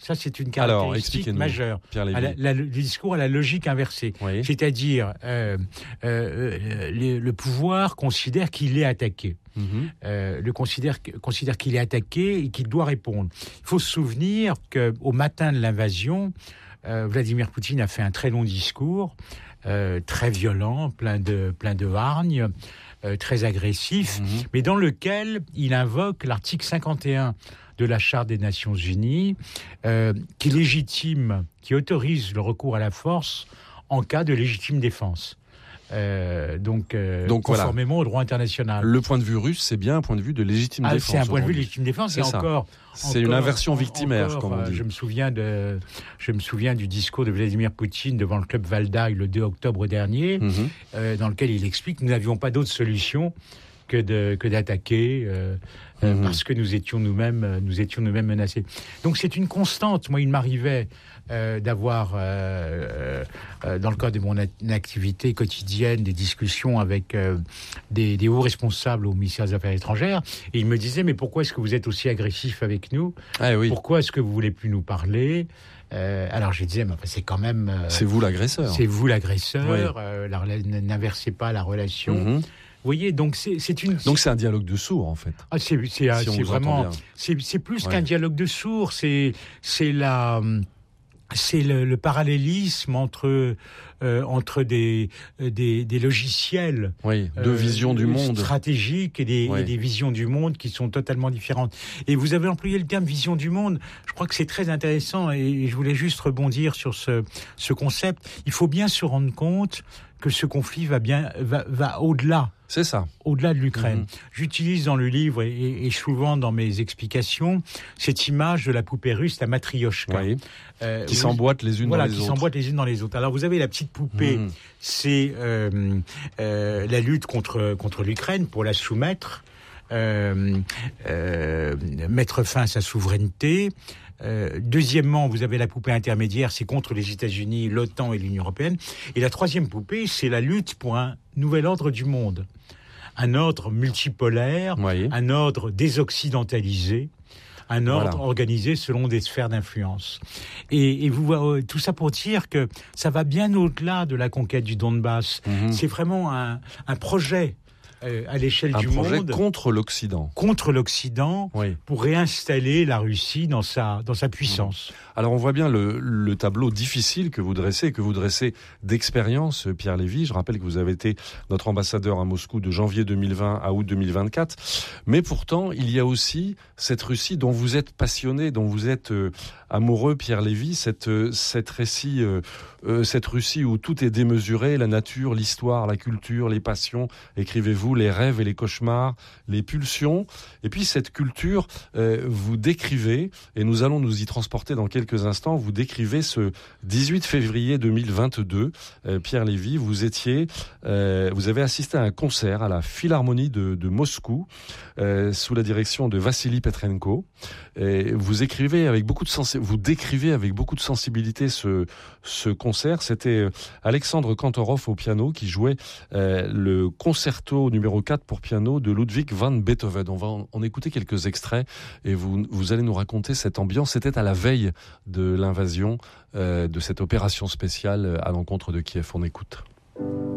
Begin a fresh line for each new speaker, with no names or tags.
Ça, c'est une
Alors,
caractéristique
expliquez-nous,
majeure.
Pierre Lévy.
Le discours à la logique inversée.
Oui.
C'est-à-dire, le pouvoir considère qu'il est attaqué. Considère qu'il est attaqué et qu'il doit répondre. Il faut se souvenir qu'au matin de l'invasion, Vladimir Poutine a fait un très long discours, très violent, plein de hargne, très agressif, mais dans lequel il invoque l'article 51 de la Charte des Nations Unies, qui légitime, qui autorise le recours à la force en cas de légitime défense. Donc conformément au droit international.
Le point de vue russe, c'est bien un point de vue de légitime défense.
C'est un point de vue de légitime défense.
C'est ça. C'est une inversion victimaire, comme on dit.
Je me souviens du discours de Vladimir Poutine devant le club Valdaï le 2 octobre dernier, dans lequel il explique que nous n'avions pas d'autre solution que d'attaquer parce que nous étions nous-mêmes menacés. Donc c'est une constante. Moi, il m'arrivait d'avoir dans le cadre de mon activité quotidienne des discussions avec des hauts responsables au ministère des Affaires étrangères, et ils me disaient: mais pourquoi est-ce que vous êtes aussi agressif avec nous? Oui. Pourquoi est-ce que vous voulez plus nous parler? Alors je disais, mais c'est quand même...
c'est vous l'agresseur.
C'est vous l'agresseur. Oui. N'inversez pas la relation. Vous voyez, donc c'est un dialogue de sourds, en fait. C'est vraiment... C'est plus qu'un dialogue de sourds, c'est le parallélisme entre des logiciels,
de vision du monde
stratégiques et des visions du monde qui sont totalement différentes. Et vous avez employé le terme vision du monde. Je crois que c'est très intéressant, et je voulais juste rebondir sur ce concept. Il faut bien se rendre compte que ce conflit va au-delà.
C'est ça.
Au-delà de l'Ukraine. J'utilise dans le livre et souvent dans mes explications cette image de la poupée russe, la matrioshka.
Qui s'emboîtent les unes dans les autres.
Qui s'emboîtent les unes dans les autres. Alors vous avez la petite poupée, c'est la lutte contre l'Ukraine pour la soumettre, mettre fin à sa souveraineté. Deuxièmement, vous avez la poupée intermédiaire, c'est contre les États-Unis, l'OTAN et l'Union européenne. Et la troisième poupée, c'est la lutte pour un nouvel ordre du monde. Un ordre multipolaire, un ordre désoccidentalisé, un ordre organisé selon des sphères d'influence. Et vous, tout ça pour dire que ça va bien au-delà de la conquête du Donbass. C'est vraiment un projet à l'échelle du monde. Un projet
contre l'Occident.
Contre l'Occident, pour réinstaller la Russie dans sa puissance.
Alors on voit bien le tableau difficile que vous dressez d'expérience, Pierre Lévy. Je rappelle que vous avez été notre ambassadeur à Moscou de janvier 2020 à août 2024. Mais pourtant, il y a aussi cette Russie dont vous êtes passionné, dont vous êtes amoureux, Pierre Lévy, cette Russie où tout est démesuré, la nature, l'histoire, la culture, les passions, écrivez-vous, les rêves et les cauchemars, les pulsions. Et puis cette culture, vous décrivez, et nous allons nous y transporter dans quelques instants, vous décrivez ce 18 février 2022, Pierre Lévy, vous avez assisté à un concert à la Philharmonie de Moscou, sous la direction de Vassili Petrenko. Et vous décrivez avec beaucoup de sensibilité ce concert. C'était Alexandre Kantorov au piano qui jouait le concerto numéro 4 pour piano de Ludwig van Beethoven. On va en écouter quelques extraits et vous allez nous raconter cette ambiance. C'était à la veille de l'invasion, de cette opération spéciale à l'encontre de Kiev. On écoute.